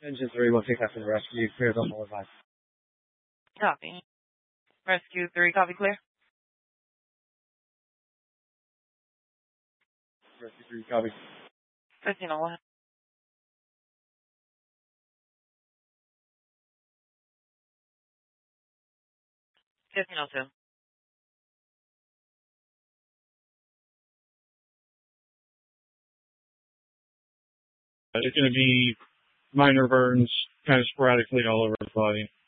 Engine 3, we'll take that for the rescue. Clear the whole advice. Copy. Rescue 3, copy clear. Rescue 3, copy. 1501. $1502. It's going to be minor burns, kind of sporadically all over the body.